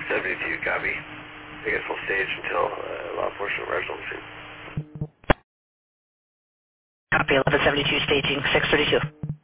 1172, copy. I guess we'll stage until law enforcement arrives on the scene. Copy 1172, staging 632.